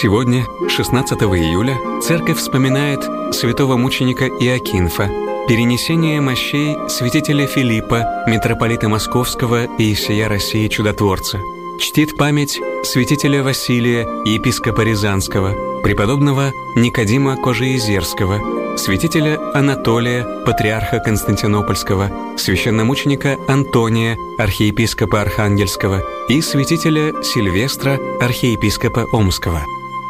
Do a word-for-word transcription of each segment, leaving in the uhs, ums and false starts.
Сегодня, шестнадцатого июля, церковь вспоминает святого мученика Иоакинфа, перенесение мощей святителя Филиппа, митрополита Московского и всея России чудотворца. Чтит память святителя Василия, епископа Рязанского, преподобного Никодима Кожеизерского, святителя Анатолия, патриарха Константинопольского, священномученика Антония, архиепископа Архангельского и святителя Сильвестра, архиепископа Омского.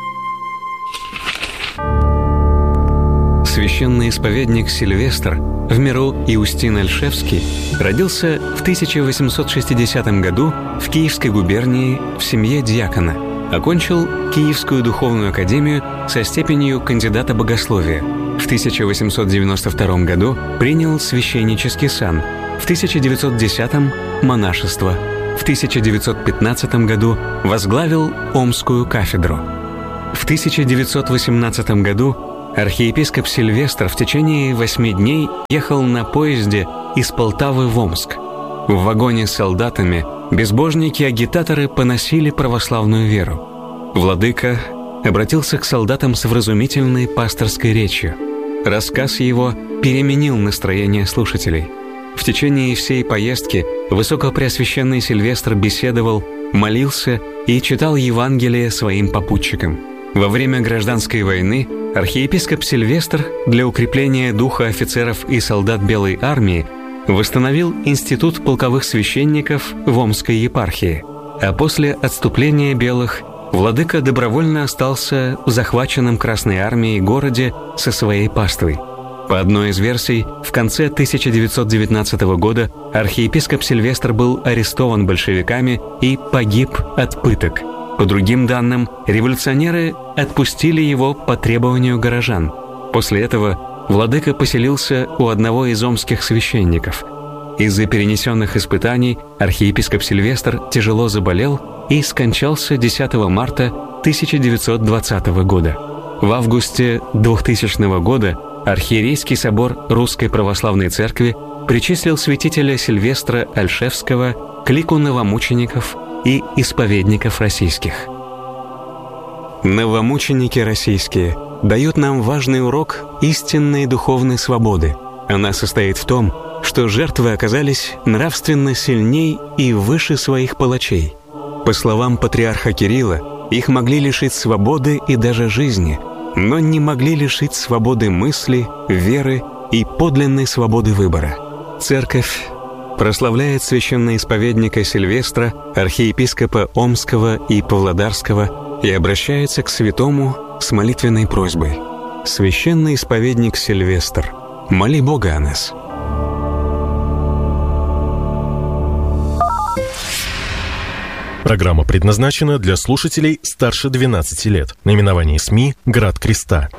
Священный исповедник Сильвестр, в миру Иустин Ольшевский, родился в тысяча восемьсот шестидесятом году в Киевской губернии в семье дьякона. Окончил Киевскую духовную академию со степенью кандидата богословия. В тысяча восемьсот девяносто втором году принял священнический сан. В тысяча девятьсот десятом – монашество. В тысяча девятьсот пятнадцатом году возглавил Омскую кафедру. В тысяча девятьсот восемнадцатом году архиепископ Сильвестр в течение восьми дней ехал на поезде из Полтавы в Омск. В вагоне с солдатами безбожники-агитаторы поносили православную веру. Владыка обратился к солдатам с вразумительной пасторской речью. Рассказ его переменил настроение слушателей. В течение всей поездки высокопреосвященный Сильвестр беседовал, молился и читал Евангелие своим попутчикам. Во время гражданской войны архиепископ Сильвестр для укрепления духа офицеров и солдат Белой армии восстановил институт полковых священников в Омской епархии, а после отступления белых владыка добровольно остался в захваченном Красной армией городе со своей паствой. По одной из версий, в конце тысяча девятьсот девятнадцатого года архиепископ Сильвестр был арестован большевиками и погиб от пыток. По другим данным, революционеры отпустили его по требованию горожан. После этого владыка поселился у одного из омских священников. Из-за перенесенных испытаний архиепископ Сильвестр тяжело заболел и скончался десятого марта тысяча девятьсот двадцатого года. В августе двухтысячного года Архиерейский собор Русской Православной Церкви причислил святителя Сильвестра Ольшевского к лику новомучеников и исповедников российских. Новомученики российские дают нам важный урок истинной духовной свободы. Она состоит в том, что жертвы оказались нравственно сильней и выше своих палачей. По словам патриарха Кирилла, их могли лишить свободы и даже жизни, но не могли лишить свободы мысли, веры и подлинной свободы выбора. Церковь прославляет священноисповедника Сильвестра, архиепископа Омского и Павлодарского, и обращается к святому с молитвенной просьбой: «Священный исповедник Сильвестр, моли Бога о нас». Программа предназначена для слушателей старше двенадцати лет. Наименование СМИ «Град Креста».